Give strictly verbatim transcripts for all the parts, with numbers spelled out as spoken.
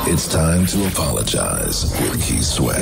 It's time to apologize with Keith Sweat.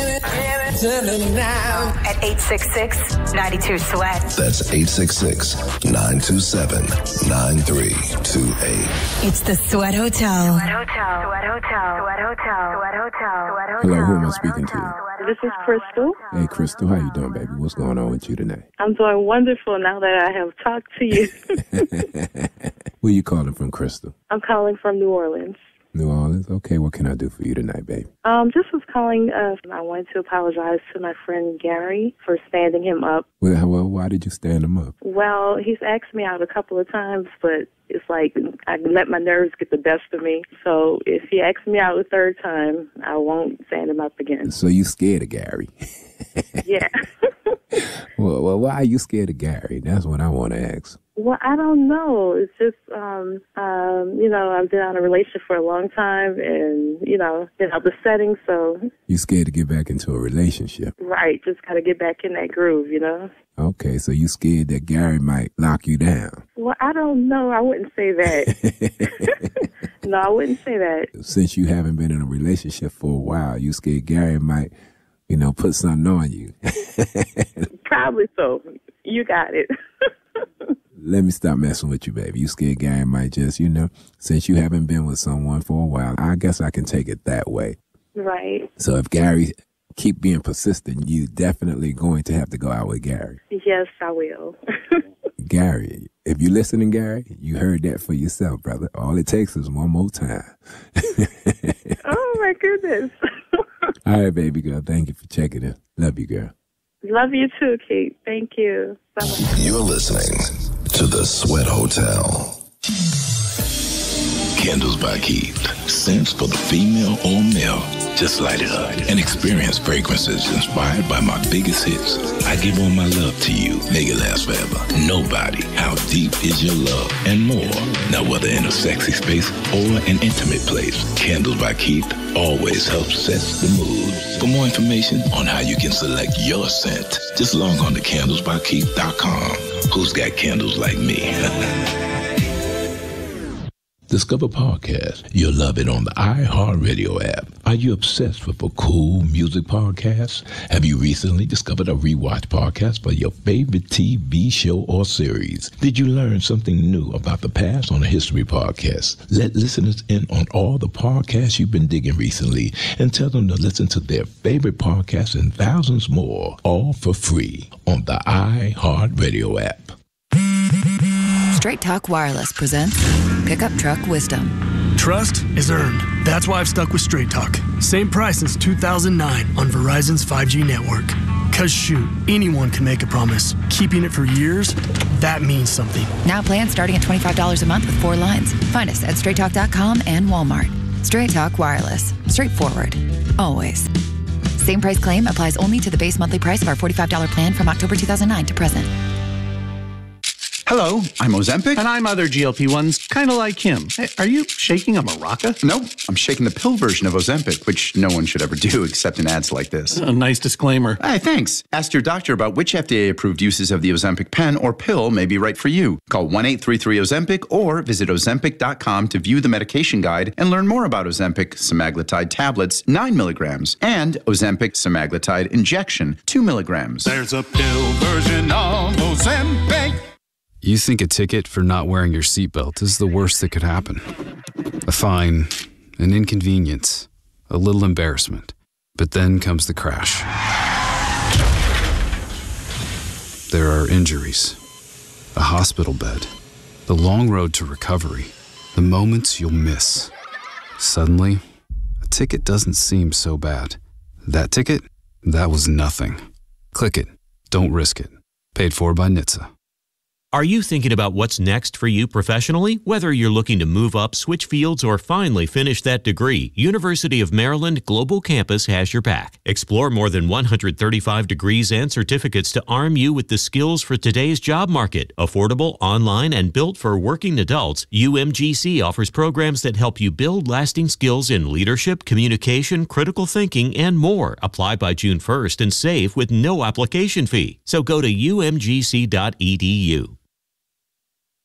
At eight six six, nine two, SWEAT. That's eight six six, nine two seven, nine three two eight. It's the Sweat Hotel. Sweat Hotel. Sweat Hotel. Sweat Hotel. Sweat Hotel. Sweat Hotel. Hello, who am I speaking to? This is Crystal. Hey, Crystal, how you doing, baby? What's going on with you tonight? I'm doing wonderful now that I have talked to you. Where you calling from, Crystal? I'm calling from New Orleans. New Orleans? Okay, what can I do for you tonight, baby? Um, just was calling. Uh, I wanted to apologize to my friend Gary for standing him up. Well, well, why did you stand him up? Well, he's asked me out a couple of times, but it's like I let my nerves get the best of me. So if he asks me out a third time, I won't stand him up again. So you scared of Gary? Yeah. well, well, why are you scared of Gary? That's what I want to ask. Well, I don't know. It's just, um, um, you know, I've been out of a relationship for a long time and, you know, been out the setting, so. You scared to get back into a relationship? Right. Just got to get back in that groove, you know? Okay, so you scared that Gary might lock you down? Well, I don't know. I wouldn't say that. No, I wouldn't say that. Since you haven't been in a relationship for a while, you scared Gary might, you know, put something on you. Probably so. You got it. Let me stop messing with you, baby. You scared Gary might just, you know, since you haven't been with someone for a while, I guess I can take it that way. Right. So if Gary keep being persistent, you definitely going to have to go out with Gary. Yes, I will. Gary, if you're listening, Gary, you heard that for yourself, brother. All it takes is one more time. Oh, my goodness. All right, baby girl. Thank you for checking in. Love you, girl. Love you too, Kate. Thank you. Bye-bye. You're listening to the Sweat Hotel. Candles by Keith. Scents for the female or male. Just light it up and experience fragrances inspired by my biggest hits. I give all my love to you. Make it last forever. Nobody. How deep is your love? And more. Now, whether in a sexy space or an intimate place, Candles by Keith always helps set the mood. For more information on how you can select your scent, just log on to candles by keith dot com. Who's got candles like me? Discover podcast. You'll love it on the iHeartRadio app. Are you obsessed with a cool music podcast? Have you recently discovered a rewatch podcast for your favorite T V show or series? Did you learn something new about the past on a history podcast? Let listeners in on all the podcasts you've been digging recently and tell them to listen to their favorite podcasts and thousands more, all for free on the iHeartRadio app. Straight Talk Wireless presents Pickup Truck Wisdom. Trust is earned. That's why I've stuck with Straight Talk. Same price since two thousand nine on Verizon's five G network. Cause shoot, anyone can make a promise. Keeping it for years, that means something. Now plans starting at twenty-five dollars a month with four lines. Find us at straight talk dot com and Walmart. Straight Talk Wireless. Straightforward. Always. Same price claim applies only to the base monthly price of our forty-five dollars plan from October two thousand nine to present. Hello, I'm Ozempic. And I'm other G L P ones, kind of like him. Hey, are you shaking a maraca? No, I'm shaking the pill version of Ozempic, which no one should ever do except in ads like this. A nice disclaimer. Hey, thanks. Ask your doctor about which F D A-approved uses of the Ozempic pen or pill may be right for you. Call one eight three three Ozempic or visit ozempic dot com to view the medication guide and learn more about Ozempic semaglutide tablets, nine milligrams, and Ozempic semaglutide injection, two milligrams. There's a pill version of Ozempic. You think a ticket for not wearing your seatbelt is the worst that could happen. A fine, an inconvenience, a little embarrassment. But then comes the crash. There are injuries, a hospital bed, the long road to recovery, the moments you'll miss. Suddenly, a ticket doesn't seem so bad. That ticket? That was nothing. Click it. Don't risk it. Paid for by N H T S A. Are you thinking about what's next for you professionally? Whether you're looking to move up, switch fields, or finally finish that degree, University of Maryland Global Campus has your back. Explore more than one hundred thirty-five degrees and certificates to arm you with the skills for today's job market. Affordable, online, and built for working adults, U M G C offers programs that help you build lasting skills in leadership, communication, critical thinking, and more. Apply by June first and save with no application fee. So go to U M G C dot E D U.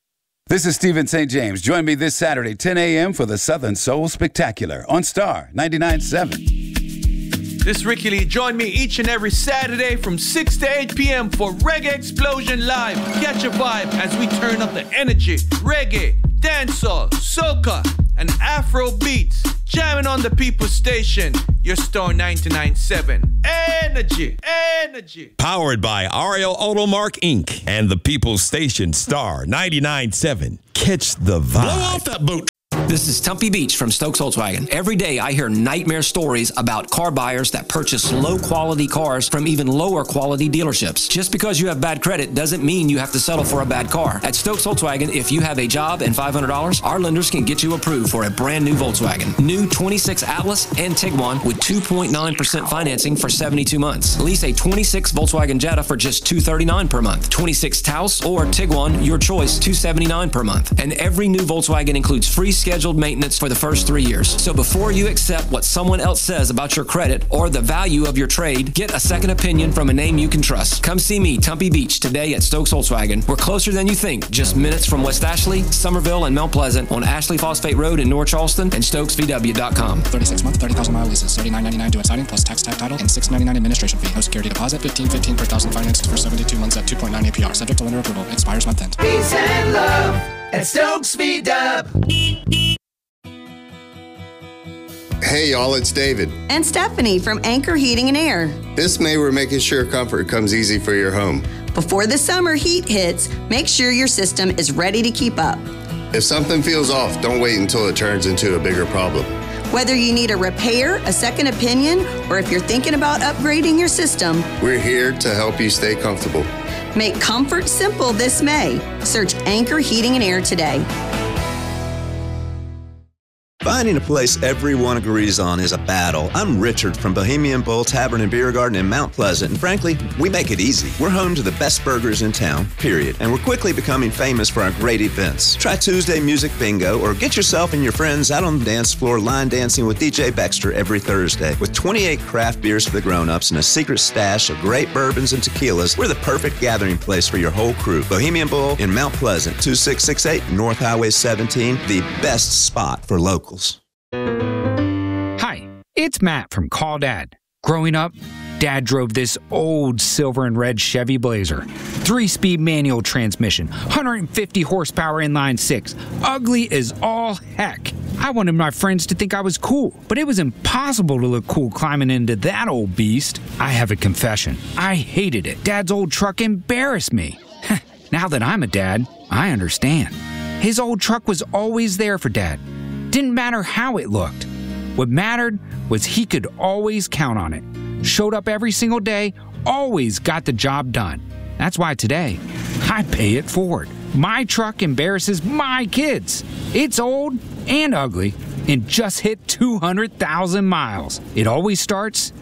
This is Stephen Saint James. Join me this Saturday, ten a.m. for the Southern Soul Spectacular on Star ninety-nine point seven. This is Ricky Lee. Join me each and every Saturday from six to eight p.m. for Reggae Explosion Live. Catch a vibe as we turn up the energy. Reggae, dancehall, soca, and Afro beats. Jamming on the People's Station. Your Star ninety-nine point seven. Energy, energy. Powered by Ariel Automark Incorporated and the People's Station Star ninety-nine point seven. Catch the vibe. Blow off that boot. This is Tumpy Beach from Stokes Volkswagen. Every day I hear nightmare stories about car buyers that purchase low-quality cars from even lower-quality dealerships. Just because you have bad credit doesn't mean you have to settle for a bad car. At Stokes Volkswagen, if you have a job and five hundred dollars, our lenders can get you approved for a brand new Volkswagen. New twenty-six Atlas and Tiguan with two point nine percent financing for seventy-two months. Lease a twenty-six Volkswagen Jetta for just two hundred thirty-nine dollars per month. twenty-six Taos or Tiguan, your choice, two hundred seventy-nine dollars per month. And every new Volkswagen includes free scheduled maintenance for the first three years. So before you accept what someone else says about your credit or the value of your trade, get a second opinion from a name you can trust. Come see me, Tumpy Beach, today at Stokes Volkswagen. We're closer than you think, just minutes from West Ashley, Somerville, and Mount Pleasant on Ashley Phosphate Road in North Charleston and Stokes V W dot com. thirty-six month, thirty thousand mile leases, thirty-nine ninety-nine due at signing plus tax, tag title, and six ninety-nine administration fee. No security deposit, fifteen fifteen per thousand financed for seventy-two months at two point nine A P R. Subject to lender approval. Expires month end. Peace and love at Stokes V W. Hey y'all, it's David. And Stephanie from Anchor Heating and Air. This May we're making sure comfort comes easy for your home. Before the summer heat hits, make sure your system is ready to keep up. If something feels off, don't wait until it turns into a bigger problem. Whether you need a repair, a second opinion, or if you're thinking about upgrading your system, we're here to help you stay comfortable. Make comfort simple this May. Search Anchor Heating and Air today. Finding a place everyone agrees on is a battle. I'm Richard from Bohemian Bull Tavern and Beer Garden in Mount Pleasant, and frankly, we make it easy. We're home to the best burgers in town, period, and we're quickly becoming famous for our great events. Try Tuesday Music Bingo, or get yourself and your friends out on the dance floor line dancing with D J Baxter every Thursday. With twenty-eight craft beers for the grown-ups and a secret stash of great bourbons and tequilas, we're the perfect gathering place for your whole crew. Bohemian Bull in Mount Pleasant, two six six eight North Highway seventeen, the best spot for locals. Hi, it's Matt from Call Dad. Growing up, Dad drove this old silver and red Chevy Blazer. Three-speed manual transmission, one hundred fifty horsepower inline six. Ugly as all heck. I wanted my friends to think I was cool, but it was impossible to look cool climbing into that old beast. I have a confession. I hated it. Dad's old truck embarrassed me. Now that I'm a dad, I understand. His old truck was always there for Dad. Didn't matter how it looked. What mattered was he could always count on it. Showed up every single day, always got the job done. That's why today, I pay it forward. My truck embarrasses my kids. It's old and ugly and just hit two hundred thousand miles. It always starts